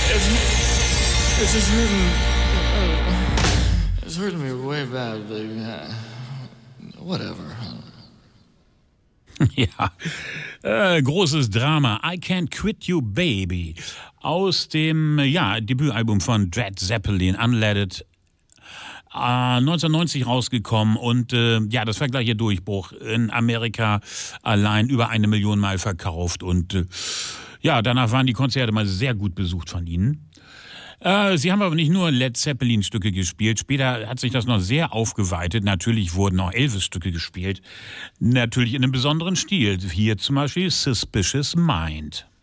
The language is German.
It's just hurting. It's hurting me way bad, baby. Whatever. Ja, großes Drama. I Can't Quit You, Baby. Aus dem Debütalbum von Led Zeppelin, Unleaded. 1990 rausgekommen und das war gleich ihr Durchbruch. In Amerika allein über 1 Million Mal verkauft und danach waren die Konzerte mal sehr gut besucht von ihnen. Sie haben aber nicht nur Led Zeppelin-Stücke gespielt. Später hat sich das noch sehr aufgeweitet. Natürlich wurden auch Elvis-Stücke gespielt. Natürlich in einem besonderen Stil. Hier zum Beispiel Suspicious Mind.